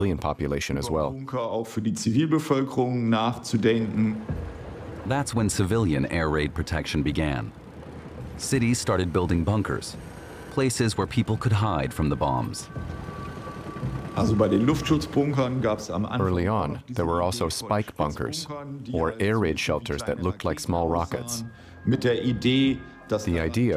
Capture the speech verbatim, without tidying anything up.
civilian population as well. Bunker auch für die Zivilbevölkerung nachzudenken. That's when civilian air raid protection began. Cities started building bunkers, places where people could hide from the bombs. Also bei den Luftschutzbunkern gab es am Anfang Early on, there were also spike bunkers, or air raid shelters that looked like small rockets. Mit der Idee, dass The idea